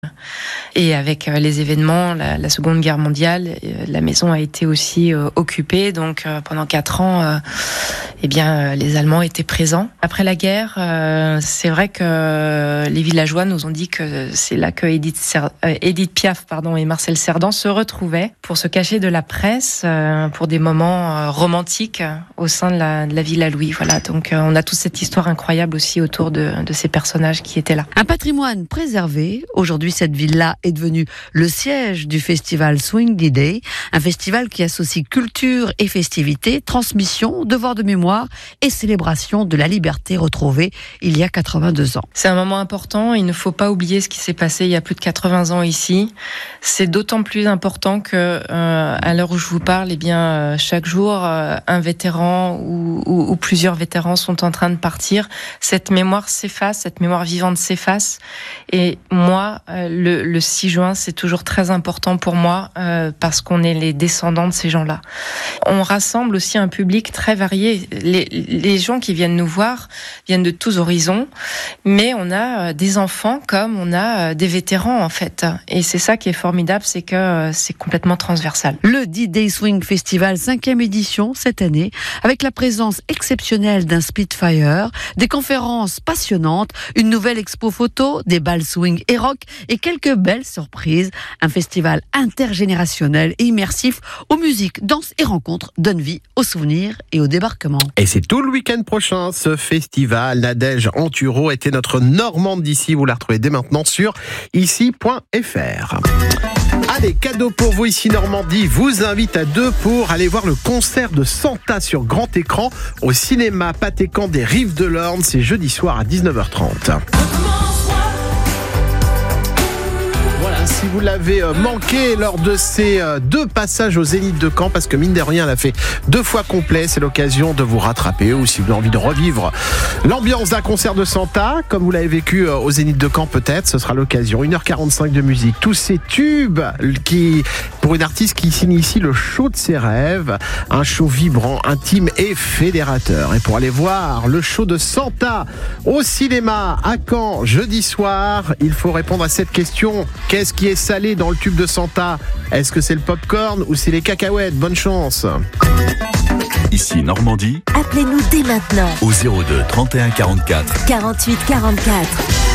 Et avec les événements, la Seconde Guerre mondiale, la maison a été aussi occupée. Donc pendant 4 ans, les Allemands étaient présents. Après la guerre, c'est vrai que les villageois nous ont dit que c'est là que Édith Piaf et Marcel Cerdan se retrouvaient pour se cacher de la presse pour des moments romantiques au sein de la Villa Louis. Voilà, donc on a toute cette histoire incroyable aussi autour de ces personnages qui étaient là. Un patrimoine préservé. Aujourd'hui, cette villa est devenue le siège du festival Swingy Day, un festival qui associe culture et festivité, transmission, devoir de mémoire et célébration de la liberté retrouvée il y a 82 ans. C'est un moment important, il ne faut pas oublier ce qui s'est passé il y a plus de 80 ans ici. C'est d'autant plus important que à l'heure où je vous parle, chaque jour un vétéran ou plusieurs vétérans sont en train de partir. Cette mémoire s'efface, cette mémoire vivante s'efface. Et moi, le 6 juin, c'est toujours très important pour moi parce qu'on est les descendants de ces gens-là. On rassemble aussi un public très varié. Les gens qui viennent nous voir viennent de tous horizons, mais on a des enfants comme on a des vétérans en fait. Et c'est ça qui est formidable, c'est que c'est complètement transversal. Le D-Day Swing Festival 5e édition cette année, avec la présence exceptionnelle d'un Spitfire, des conférences passionnantes, une nouvelle expo photo, des balles swing et rock et quelques belles surprises. Un festival intergénérationnel et immersif où musique, danse et rencontres donnent vie aux souvenirs et au débarquement. Et c'est tout le week-end prochain, ce festival. Nadège Anturo était notre Normande d'ici. Vous la retrouvez dès maintenant sur ici.fr. Allez, cadeau pour vous ici Normandie, vous invite à 2 pour aller voir le concert de Santa sur grand écran au cinéma Patécan des Rives de l'Orne. C'est jeudi soir à 19h30. Si vous l'avez manqué lors de ces 2 passages au Zénith de Caen, parce que mine de rien, elle a fait 2 fois complet, c'est l'occasion de vous rattraper, ou si vous avez envie de revivre l'ambiance d'un concert de Santa, comme vous l'avez vécu au Zénith de Caen peut-être, ce sera l'occasion. 1h45 de musique, tous ces tubes pour une artiste qui signe ici le show de ses rêves, un show vibrant, intime et fédérateur. Et pour aller voir le show de Santa au cinéma à Caen jeudi soir, il faut répondre à cette question: qu'est-ce qui est salé dans le tube de Santa? Est-ce que c'est le popcorn ou c'est les cacahuètes? Bonne chance. Ici Normandie. Appelez-nous dès maintenant Au 02 31 44 48 44.